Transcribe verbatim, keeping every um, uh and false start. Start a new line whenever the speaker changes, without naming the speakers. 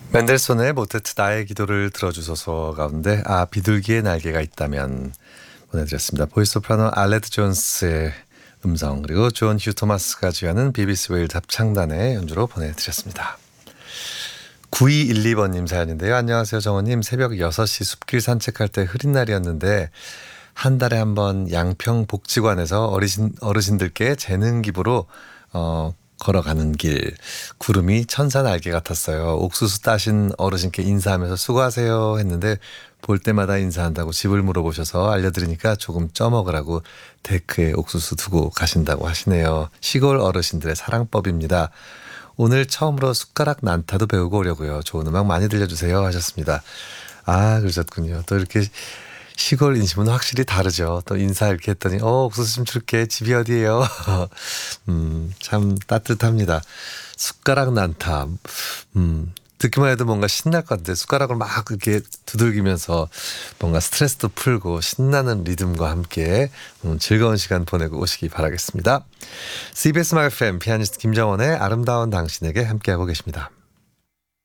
멘델손의 모테트 나의 기도를 들어주소서 가운데 아 비둘기의 날개가 있다면 보내드렸습니다. 보이소프라노 알레트 존스의 음성 그리고 존 휴 토마스가 지휘하는 비비씨 웨일즈 합창단의 연주로 보내드렸습니다. 구이일이 번님 사연인데요. 안녕하세요 정원님. 새벽 여섯 시 숲길 산책할 때 흐린 날이었는데 한 달에 한 번 양평 복지관에서 어르신, 어르신들께 재능 기부로 어, 걸어가는 길 구름이 천사 날개 같았어요. 옥수수 따신 어르신께 인사하면서 수고하세요 했는데 볼 때마다 인사한다고 집을 물어보셔서 알려드리니까 조금 쪄먹으라고 데크에 옥수수 두고 가신다고 하시네요. 시골 어르신들의 사랑법입니다. 오늘 처음으로 숟가락 난타도 배우고 오려고요. 좋은 음악 많이 들려주세요 하셨습니다. 아 그러셨군요. 또 이렇게 시골 인심은 확실히 다르죠. 또 인사 이렇게 했더니 어 옥수수 좀 줄게. 집이 어디예요? 음, 참 따뜻합니다. 숟가락 난타. 음, 듣기만 해도 뭔가 신날 것 같은데 숟가락을 막 이렇게 두들기면서 뭔가 스트레스도 풀고 신나는 리듬과 함께 음, 즐거운 시간 보내고 오시기 바라겠습니다. 씨비에스 말 에프엠 피아니스트 김정원의 아름다운 당신에게 함께하고 계십니다.